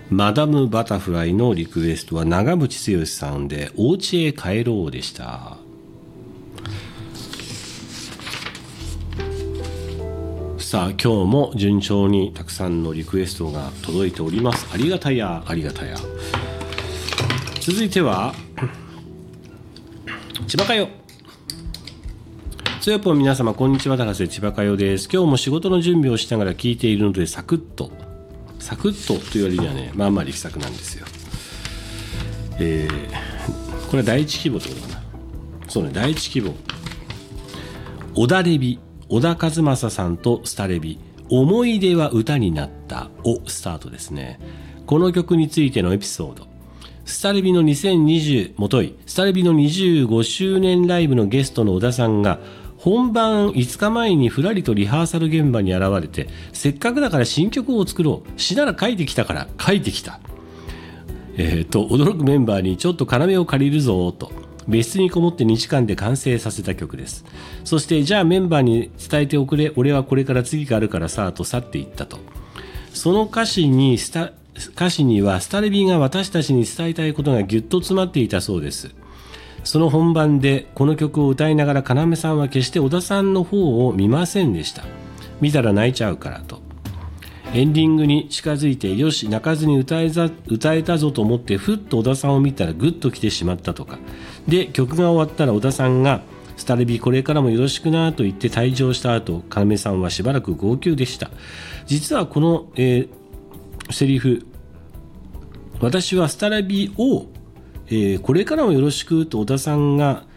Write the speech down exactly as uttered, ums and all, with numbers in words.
マダムバタフライのリクエストは長渕剛さんでお家へ帰ろうでした。さあ今日も順調にたくさんのリクエストが届いております。ありがたやありがたや。続いては千葉かよ。つよぽん皆様こんにちは、高瀬千葉かよです。今日も仕事の準備をしながら聞いているのでサクッとサクッとという割にはね、まあまあ力作なんですよ。えー、これは第一希望ってことかな。そうね、第一希望。小田レビ、小田和正さんとスタレビ、思い出は歌になったをスタートですね。この曲についてのエピソード。スタレビのにせんにじゅうもといスタレビのにじゅうごしゅうねんライブのゲストの小田さんが本番いつかまえにふらりとリハーサル現場に現れて、せっかくだから新曲を作ろう、詩なら書いてきたから書いてきた、えー、と驚くメンバーにちょっと要を借りるぞと別室にこもってにじかんで完成させた曲です。そしてじゃあメンバーに伝えておくれ、俺はこれから次があるからさと去っていったと。その歌詞にスタ歌詞にはスタレビが私たちに伝えたいことがぎゅっと詰まっていたそうです。その本番でこの曲を歌いながら要さんは決して小田さんの方を見ませんでした。見たら泣いちゃうからと。エンディングに近づいてよし泣かずに歌えざ歌えたぞと思ってふっと小田さんを見たらグッと来てしまったとかで、曲が終わったら小田さんがスタレビこれからもよろしくなと言って退場した後、要さんはしばらく号泣でした。実はこの、えーセリフ、私はスタレビを、えー、これからもよろしくと小田さんが